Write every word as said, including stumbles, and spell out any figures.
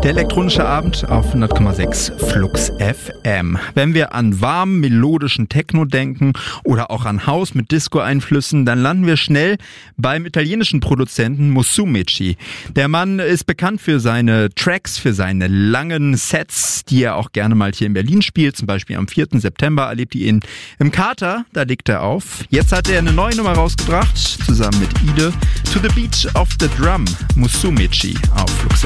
Der elektronische Abend auf hundert Komma sechs Flux F M. Wenn wir an warmen, melodischen Techno denken oder auch an House mit Disco-Einflüssen, dann landen wir schnell beim italienischen Produzenten Musumeci. Der Mann ist bekannt für seine Tracks, für seine langen Sets, die er auch gerne mal hier in Berlin spielt. Zum Beispiel am vierten September erlebt ihr ihn im Kater, da legt er auf. Jetzt hat er eine neue Nummer rausgebracht, zusammen mit Ide, To the Beat of the Drum, Musumeci auf Flux F M.